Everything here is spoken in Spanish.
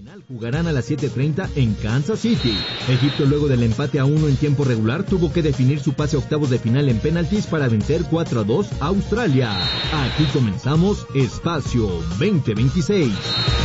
Jugarán a las 7:30 en Kansas City. Egipto, luego del empate a 1 en tiempo regular, tuvo que definir su pase a octavos de final en penaltis para vencer 4-2 a Australia. Aquí comenzamos Espacio 2026.